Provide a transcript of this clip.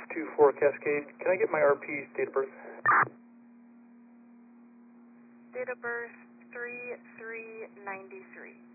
624 Cascade. Can I get my RP's date of birth? Date of birth 3/3/93.